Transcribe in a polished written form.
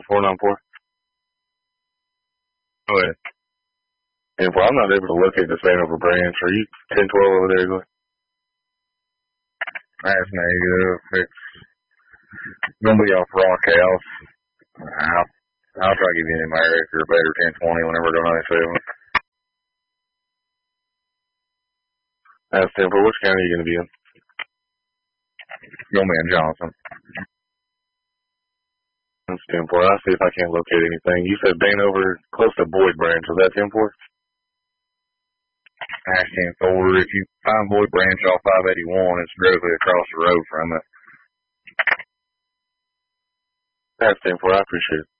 494. Go ahead. And if I'm not able to locate this Vanover branch, are you 1012 over there, Glenn? That's negative. It's gonna be off Rock House. I'll try to give you an area if you're a better 1020 whenever I go 97. That's 10 Which county are you going to be in? Gonna be in Johnson. That's 10 I'll see if I can't locate anything. You said Vanover, close to Boyd Branch. Was that 10 That's 10-4. If you find Boyd Branch off 581, it's directly across the road from it. That's 10 I appreciate it.